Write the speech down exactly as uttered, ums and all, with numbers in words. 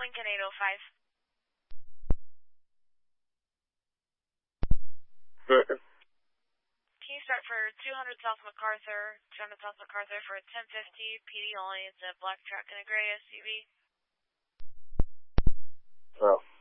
Lincoln eight oh five. Can you start for two hundred South MacArthur, two hundred South MacArthur for a ten fifty, P D only, it's a black truck and a gray S U V. Oh.